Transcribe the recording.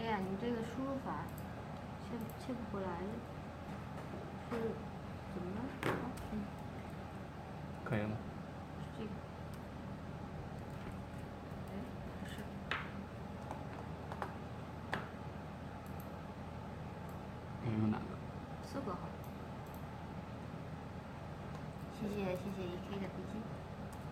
呀，你这个输入法切不回来，是怎么了？ 可以了吗？ 这个，哎，不是。 你用哪个 4个号。谢谢 EK 的飞机。